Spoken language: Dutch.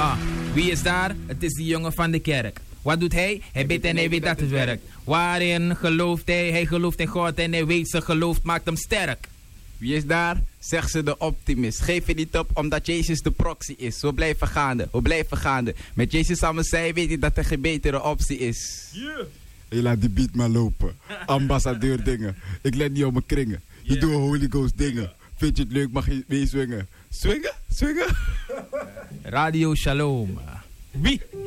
Wie is daar? Het is die jongen van de kerk. Wat doet hij? Hij bidt en hij weet dat het werkt. Waarin gelooft hij? Hij gelooft in God en hij weet zijn geloof maakt hem sterk. Wie is daar? Zegt ze de optimist. Geef je niet op omdat Jezus de proxy is. We blijven gaande, we blijven gaande. Met Jezus samen zij weet je dat er geen betere optie is. Je laat die beat maar lopen. Ambassadeur dingen. Ik let niet op mijn kringen. Je doet Holy Ghost dingen. Vind je het leuk, mag je mee swingen. Swingen? Swingen? Radio Shalom. Wie?